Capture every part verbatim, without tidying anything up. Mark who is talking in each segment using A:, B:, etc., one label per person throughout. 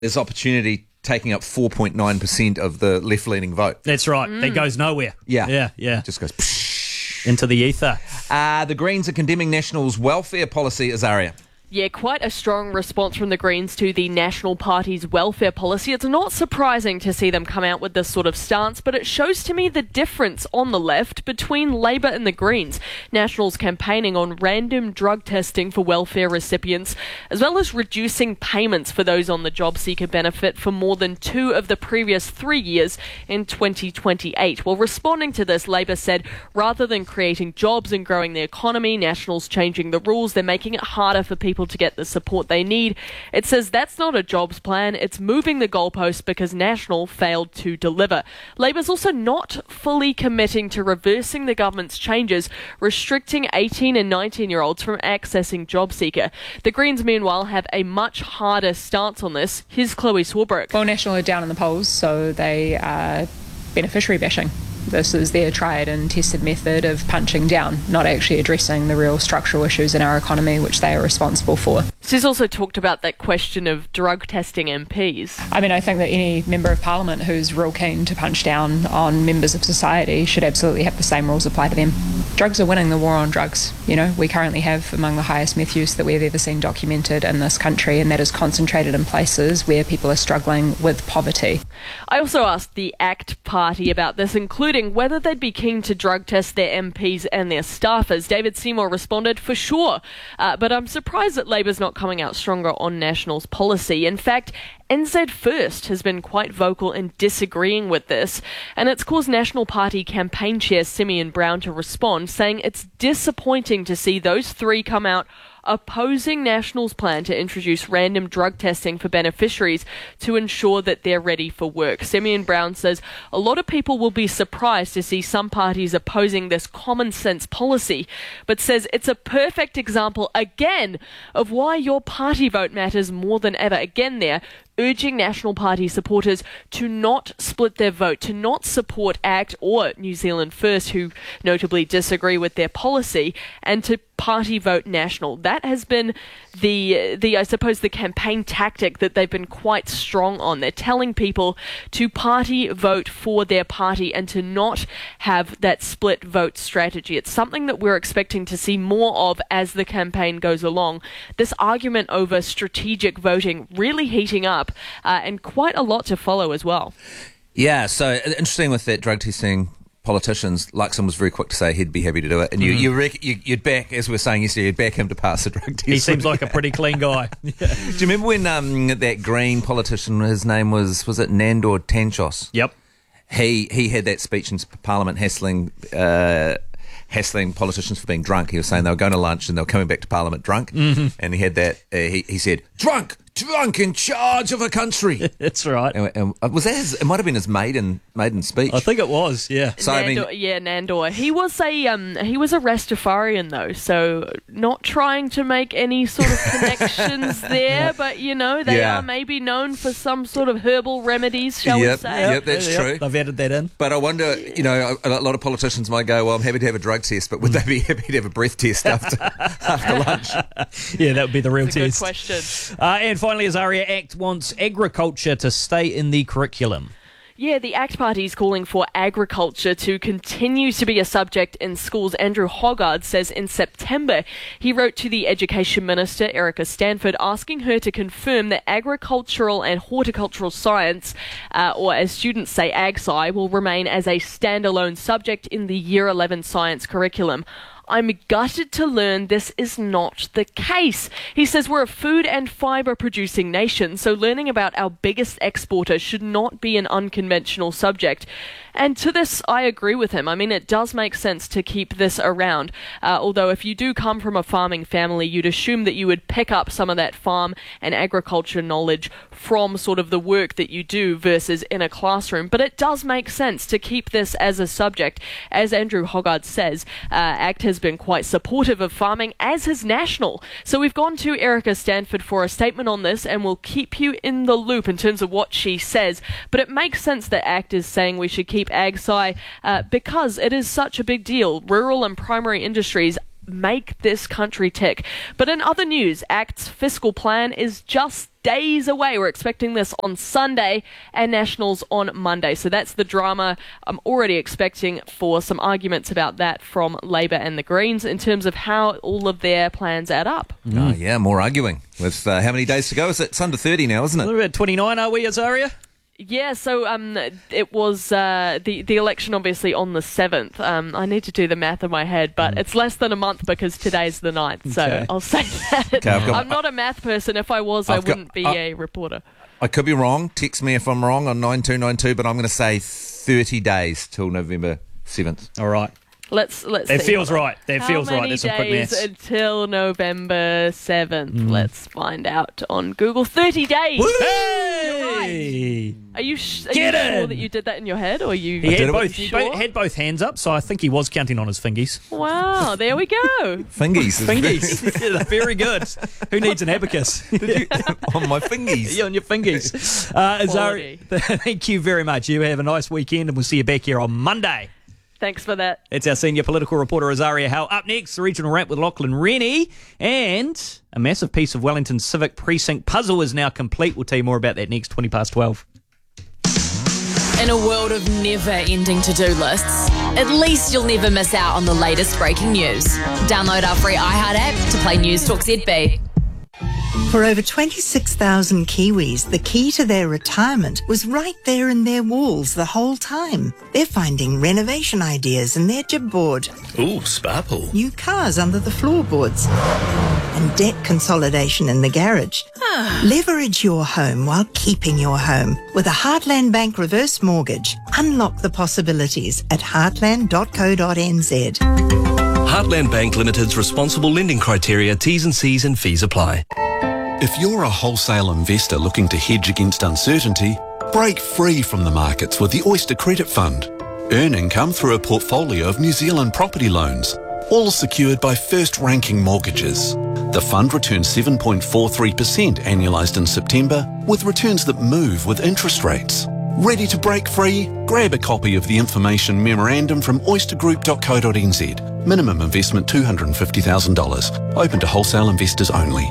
A: There's opportunity taking up four point nine percent of the left-leaning vote.
B: That's right. Mm. That goes nowhere.
A: Yeah.
B: Yeah, yeah.
A: It just goes psh.
B: Into the ether.
A: Uh, the Greens are condemning National's welfare policy, Azaria.
C: Yeah, quite a strong response from the Greens to the National Party's welfare policy. It's not surprising to see them come out with this sort of stance, but it shows to me the difference on the left between Labour and the Greens. National's campaigning on random drug testing for welfare recipients, as well as reducing payments for those on the job seeker benefit for more than two of the previous three years in twenty twenty-eight. Well, responding to this, Labour said rather than creating jobs and growing the economy, National's changing the rules. They're making it harder for people to get the support they need. It says that's not a jobs plan, it's moving the goalposts because National failed to deliver. Labour's also not fully committing to reversing the government's changes, restricting eighteen and nineteen year olds from accessing JobSeeker. The Greens, meanwhile, have a much harder stance on this. Here's Chloe Swarbrick.
D: Well, National are down in the polls, so they are beneficiary bashing. This is their tried and tested method of punching down, not actually addressing the real structural issues in our economy which they are responsible for.
C: She's also talked about that question of drug testing M Ps.
D: I mean, I think that any member of parliament who's real keen to punch down on members of society should absolutely have the same rules apply to them. Drugs are winning the war on drugs. You know, we currently have among the highest meth use that we've ever seen documented in this country, and that is concentrated in places where people are struggling with poverty.
C: I also asked the ACT Party about this, including whether they'd be keen to drug test their M Ps and their staffers. David Seymour responded, for sure, uh, but I'm surprised that Labour's not coming out stronger on National's policy. In fact, N Z First has been quite vocal in disagreeing with this, and it's caused National Party campaign chair Simeon Brown to respond, saying it's disappointing to see those three come out opposing National's plan to introduce random drug testing for beneficiaries to ensure that they're ready for work. Simeon Brown says a lot of people will be surprised to see some parties opposing this common sense policy, but says it's a perfect example again of why your party vote matters more than ever. Again there, urging National Party supporters to not split their vote, to not support ACT or New Zealand First, who notably disagree with their policy, and to party vote National. That has been the, the I suppose, the campaign tactic that they've been quite strong on. They're telling people to party vote for their party and to not have that split vote strategy. It's something that we're expecting to see more of as the campaign goes along. This argument over strategic voting really heating up, uh, and quite a lot to follow as well.
A: Yeah, so interesting with that drug testing. Politicians, Luxon was very quick to say he'd be happy to do it, and you, mm. you, rec- you you'd back, as we were saying yesterday, you'd back him to pass the drug test.
B: He seems like a pretty clean guy.
A: Yeah. Do you remember when um, that Green politician, his name was was it Nandor Tanchos?
B: Yep.
A: He he had that speech in Parliament hassling uh, hassling politicians for being drunk. He was saying they were going to lunch and they were coming back to Parliament drunk, mm-hmm. and he had that. Uh, he he said drunk. Drunk in charge of a country.
B: That's right.
A: And, and was that his, it might have been his maiden maiden speech.
B: I think it was, yeah.
C: So Nandor, I mean, yeah, Nandor. He was a um, he was a Rastafarian though, so not trying to make any sort of connections there, but you know they
A: yeah.
C: are maybe known for some sort of herbal remedies, shall
A: yep,
C: we say?
A: Yep, that's
B: yep,
A: true.
B: I've added that in.
A: But I wonder, you know, a, a lot of politicians might go, "Well, I'm happy to have a drug test," but would they be happy to have a breath test after after lunch?
B: Yeah, that would be the real
C: that's a
B: test.
C: Good question.
B: Uh, and finally, Azaria, ACT wants agriculture to stay in the curriculum.
C: Yeah, the ACT Party is calling for agriculture to continue to be a subject in schools. Andrew Hoggard says in September he wrote to the Education Minister, Erica Stanford, asking her to confirm that agricultural and horticultural science, uh, or as students say, AgSci, will remain as a standalone subject in the Year eleven science curriculum. I'm gutted to learn this is not the case. He says we're a food and fibre producing nation, so learning about our biggest exporter should not be an unconventional subject. And to this, I agree with him. I mean, it does make sense to keep this around. Uh, although if you do come from a farming family, you'd assume that you would pick up some of that farm and agriculture knowledge from sort of the work that you do versus in a classroom. But it does make sense to keep this as a subject. As Andrew Hoggard says, uh, ACT has been quite supportive of farming, as has National. So we've gone to Erica Stanford for a statement on this, and we'll keep you in the loop in terms of what she says. But it makes sense that ACT is saying we should keep AgSci uh, because it is such a big deal. Rural and primary industries make this country tick. But in other news, ACT's fiscal plan is just days away. We're expecting this on Sunday and Nationals on Monday. So that's the drama. I'm already expecting for some arguments about that from Labour and the Greens in terms of how all of their plans add up.
A: Mm. Oh, yeah, more arguing. With uh, how many days to go? Is it? It's under thirty now, isn't it?
B: A little bit twenty-nine, are we, Azaria?
C: Yeah, so um, it was uh, the the election obviously on the seventh. Um, I need to do the math in my head, but mm. it's less than a month because today's the ninth. So okay. I'll say that. Okay, got, I'm not a math person. If I was, I've I wouldn't got, be uh, a reporter.
A: I could be wrong. Text me if I'm wrong on nine two nine two, but I'm going to say thirty days till November seventh.
B: All right.
C: Let's let's.
B: It
C: see.
B: feels right. That
C: How
B: feels right.
C: There's
B: There's some quick maths.
C: Until November seventh.
B: Mm.
C: Let's find out on Google. Thirty days.
B: Hey!
C: Are you, sh- are
B: Get
C: you
B: in.
C: sure that you did that in your head, or you?
B: He had both,
C: sure?
B: bo- had both hands up, so I think he was counting on his fingies.
C: Wow, there we go.
A: Fingies.
B: Fingies. Yeah, very good. Who needs an abacus?
A: You, on my fingies.
B: Yeah, on your fingies. Uh, Azari, thank you very much. You have a nice weekend, and we'll see you back here on Monday.
C: Thanks for that.
B: It's our senior political reporter, Azaria Howe. Up next, the regional wrap with Lachlan Rennie. And a massive piece of Wellington's civic precinct puzzle is now complete. We'll tell you more about that next, twenty past twelve.
E: In a world of never-ending to-do lists, at least you'll never miss out on the latest breaking news. Download our free iHeart app to play News Talk Z B.
F: For over twenty-six thousand Kiwis, the key to their retirement was right there in their walls the whole time. They're finding renovation ideas in their jib board.
G: Ooh, sparkle.
F: New cars under the floorboards. And debt consolidation in the garage. Leverage your home while keeping your home. With a Heartland Bank reverse mortgage, unlock the possibilities at heartland dot co dot n z.
G: Heartland Bank Limited's responsible lending criteria, T's and C's and fees apply.
H: If you're a wholesale investor looking to hedge against uncertainty, break free from the markets with the Oyster Credit Fund. Earn income through a portfolio of New Zealand property loans, all secured by first-ranking mortgages. The fund returns seven point four three percent annualised in September, with returns that move with interest rates. Ready to break free? Grab a copy of the information memorandum from oyster group dot co dot n z. Minimum investment two hundred fifty thousand dollars. Open to wholesale investors only.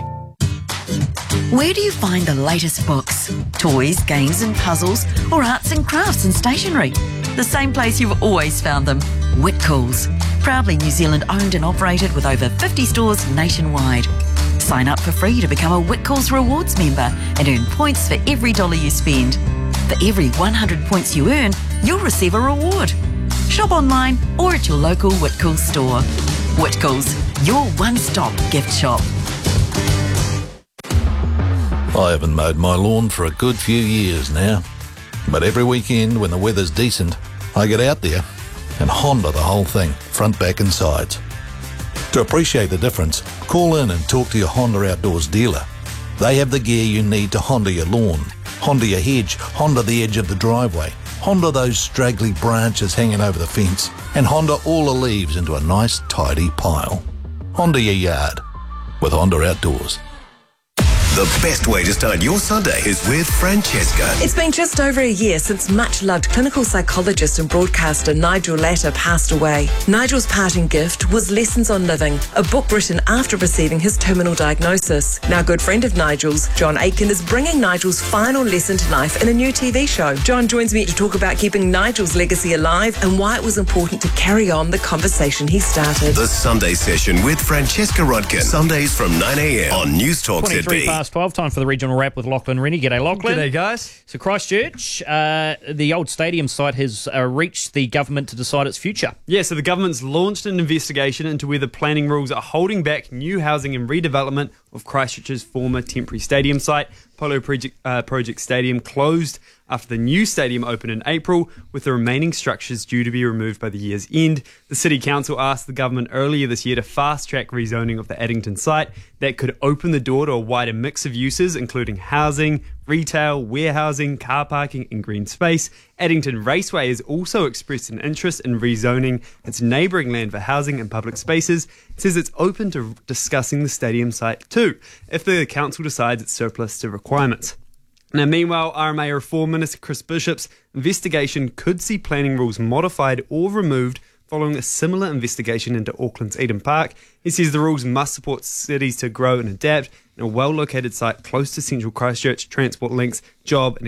I: Where do you find the latest books, toys, games and puzzles, or arts and crafts and stationery? The same place you've always found them, Whitcoulls. Proudly New Zealand owned and operated with over fifty stores nationwide. Sign up for free to become a Whitcoulls Rewards member and earn points for every dollar you spend. For every one hundred points you earn, you'll receive a reward. Shop online or at your local Whitcoulls store. Whitcoulls, your one-stop gift shop.
J: I haven't mowed my lawn for a good few years now. But every weekend when the weather's decent, I get out there and Honda the whole thing, front, back and sides. To appreciate the difference, call in and talk to your Honda Outdoors dealer. They have the gear you need to Honda your lawn, Honda your hedge, Honda the edge of the driveway, Honda those straggly branches hanging over the fence, and Honda all the leaves into a nice tidy pile. Honda your yard with Honda Outdoors.
K: The best way to start your Sunday is with Francesca.
L: It's been just over a year since much-loved clinical psychologist and broadcaster Nigel Latta passed away. Nigel's parting gift was Lessons on Living, a book written after receiving his terminal diagnosis. Now, a good friend of Nigel's, John Aitken, is bringing Nigel's final lesson to life in a new T V show. John joins me to talk about keeping Nigel's legacy alive and why it was important to carry on the conversation he started.
K: The Sunday Session with Francesca Rodkin. Sundays from nine a.m. on News Talk Z B.
B: Past twelve, time for the regional wrap with Lachlan Rennie. G'day, Lachlan.
M: G'day, guys.
B: So Christchurch, uh, the old stadium site has uh, reached the government to decide its future.
M: Yeah, so the government's launched an investigation into whether planning rules are holding back new housing and redevelopment of Christchurch's former temporary stadium site. Polo Project, uh, Project Stadium closed after the new stadium opened in April, with the remaining structures due to be removed by the year's end. The City Council asked the government earlier this year to fast-track rezoning of the Addington site that could open the door to a wider mix of uses, including housing, retail, warehousing, car parking and green space. Addington Raceway has also expressed an interest in rezoning its neighbouring land for housing and public spaces. It says it's open to discussing the stadium site too, if the council decides it's surplus to requirements. Now, meanwhile, R M A Reform Minister Chris Bishop's investigation could see planning rules modified or removed following a similar investigation into Auckland's Eden Park. He says the rules must support cities to grow and adapt, and a well-located site close to central Christchurch, transport links, job and